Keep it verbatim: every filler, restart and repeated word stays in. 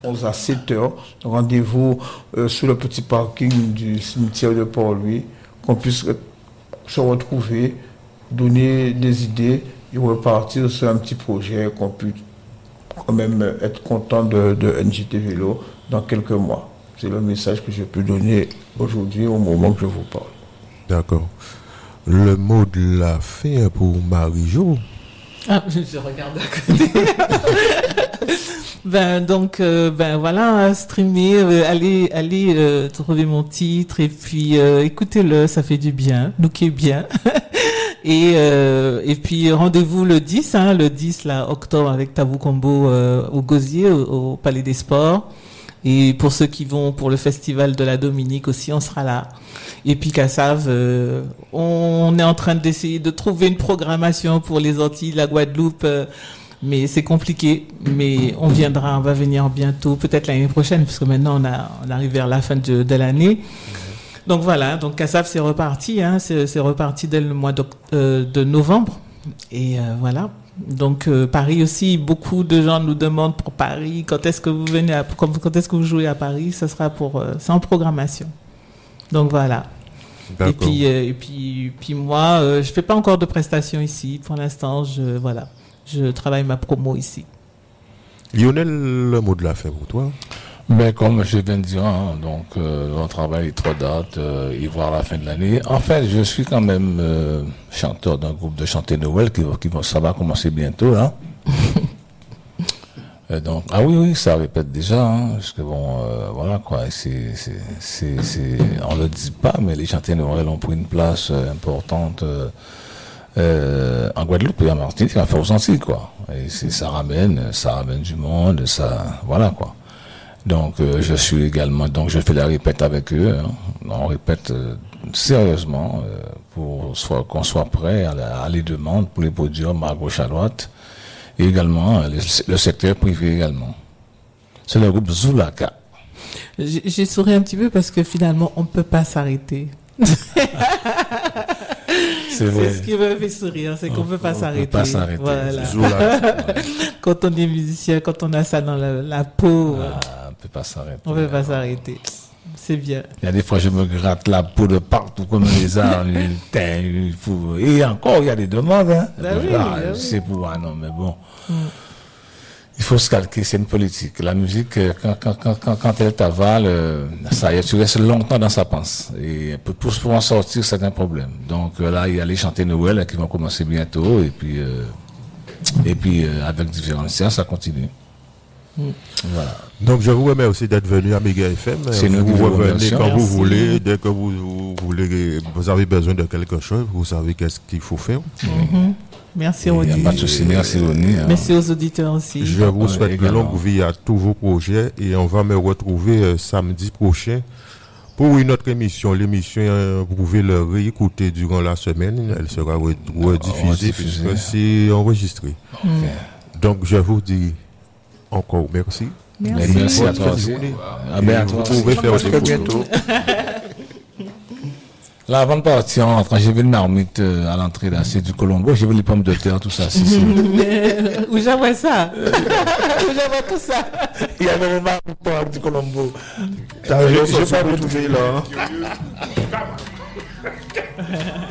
onze à sept heures, rendez-vous euh, sur le petit parking du cimetière de Port-Louis, qu'on puisse se retrouver, donner des idées et repartir sur un petit projet, qu'on puisse quand même être content de, de N J T Vélo dans quelques mois. C'est le message que je peux donner aujourd'hui au moment que je vous parle. D'accord. Le mot de la fin pour Marie-Jo. Ah, je, je regarde à côté. ben donc, euh, ben voilà, streamer, euh, allez, allez euh, trouver mon titre et puis euh, écoutez-le, ça fait du bien, nous qui est bien. et euh, et puis rendez-vous le dix, hein, le dix là, octobre avec Tabou Combo euh, au Gosier, au, au Palais des Sports. Et pour ceux qui vont pour le festival de la Dominique aussi, on sera là. Et puis Kassav, euh, on est en train d'essayer de trouver une programmation pour les Antilles, la Guadeloupe, euh, mais c'est compliqué. Mais on viendra, on va venir bientôt, peut-être l'année prochaine, parce que maintenant on, a, on arrive vers la fin de, de l'année. Donc voilà, donc Kassav c'est reparti, hein, c'est, c'est reparti dès le mois euh, de novembre. Et euh, voilà. Donc euh, Paris aussi, beaucoup de gens nous demandent pour Paris, quand est-ce que vous venez, à, quand est-ce que vous jouez à Paris, ça sera pour, euh, c'est en programmation. Donc voilà. D'accord. Et puis euh, et puis puis moi, euh, je fais pas encore de prestations ici pour l'instant. Je voilà, je travaille ma promo ici. Lionel, le mot de la fin pour toi. Ben, comme je viens de dire, hein, donc euh, on travaille trois dates, euh, y voir la fin de l'année. En fait, je suis quand même euh, chanteur d'un groupe de chanter Noël qui, qui ça va commencer bientôt là. Et donc ah oui oui, ça répète déjà, hein, parce que bon euh, voilà quoi, c'est c'est c'est c'est on le dit pas, mais les chanteurs Noël ont pris une place euh, importante euh, euh, en Guadeloupe et en Martinique, enfin aux Antilles quoi. Et c'est, ça ramène ça ramène du monde, ça voilà quoi. Donc euh, je suis également, donc je fais la répète avec eux, hein. On répète euh, sérieusement euh, pour soit, qu'on soit prêt à, la, à les demandes pour les podiums à gauche à droite, et également euh, le, le secteur privé également. C'est le groupe Zulaka. J'ai, j'ai souri un petit peu parce que finalement on ne peut pas s'arrêter. C'est, c'est ce qui me fait sourire, c'est qu'on ne peut pas s'arrêter. Peut pas s'arrêter. Voilà. Voilà. Quand on est musicien, quand on a ça dans la, la peau, ah, on ne peut pas s'arrêter. On ne peut pas s'arrêter. C'est bien. Il y a des fois, je me gratte la peau de partout comme les arbres. Et encore, il y a des demandes. Hein. Ben oui, ah, ben c'est oui. pour ah non, mais bon. Mm. Il faut se calquer, c'est une politique. La musique, quand, quand, quand, quand, quand elle t'avale, ça y est, tu restes longtemps dans sa panse. Et pour, pour pouvoir sortir, c'est un problème. Donc là, il y a les chanter Noël qui vont commencer bientôt. Et puis, euh, et puis euh, avec différentes séances, ça continue. Mm. Voilà. Donc je vous remercie d'être venu à Méga F M. C'est vous nous vous revenez quand Merci. vous voulez, dès que vous, vous voulez, vous avez besoin de quelque chose, vous savez qu'est-ce qu'il faut faire. Mm-hmm. Merci Ronnie. Il n'y a pas de souci, merci Ronnie. Hein. Merci aux auditeurs aussi. Je vous souhaite ouais, une longue vie à tous vos projets et on va me retrouver euh, samedi prochain pour une autre émission. L'émission, euh, vous pouvez le réécouter durant la semaine. Elle sera re- rediffusée puisque c'est enregistré. Okay. Donc je vous dis encore merci. Merci, merci à toi aussi. Ah, ben, vous pouvez faire des photos. Bientôt. Là, avant de partir, en rentrant, j'ai vu une marmite euh, à l'entrée, là, c'est du Colombo, j'ai vu les pommes de terre, tout ça, c'est ça. Où j'envoie ça Où j'envoie tout ça Il y avait une marmite du Colombo. T'as raison, je vais pas retrouver là.